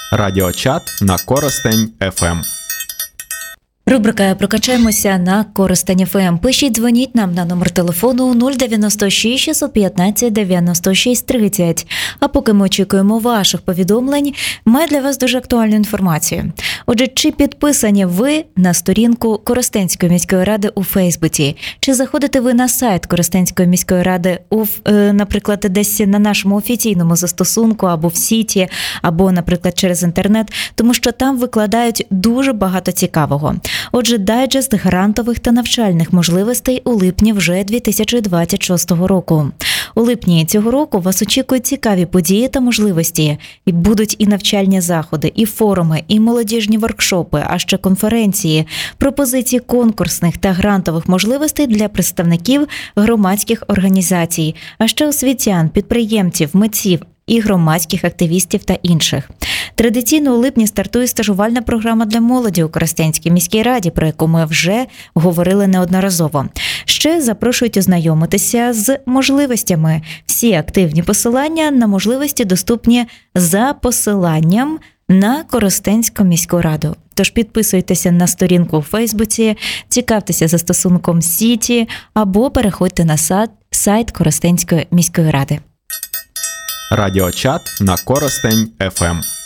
Радіочат на Коростень ФМ. Рубрика «Прокачаємося» на Коростень ФМ. Пишіть, дзвоніть нам на номер телефону 096 615 96 30. А поки ми очікуємо ваших повідомлень, маю для вас дуже актуальну інформацію. Отже, чи підписані ви на сторінку Коростенської міської ради у Фейсбуці? Чи заходите ви на сайт Коростенської міської ради, наприклад, десь на нашому офіційному застосунку, або в сіті, або, наприклад, через інтернет, тому що там викладають дуже багато цікавого. Отже, дайджест грантових та навчальних можливостей у липні вже 2026 року. У липні цього року вас очікують цікаві події та можливості. І будуть і навчальні заходи, і форуми, і молодіжні воркшопи, а ще конференції, пропозиції конкурсних та грантових можливостей для представників громадських організацій, а ще освітян, підприємців, митців і громадських активістів та інших. Традиційно у липні стартує стажувальна програма для молоді у Коростенській міській раді, про яку ми вже говорили неодноразово. Ще запрошують ознайомитися з можливостями. Всі активні посилання на можливості доступні за посиланням на Коростенську міську раду. Тож підписуйтеся на сторінку у Фейсбуці, цікавтеся застосунком Сіті або переходьте на сайт Коростенської міської ради. Радіочат на Коростень ФМ.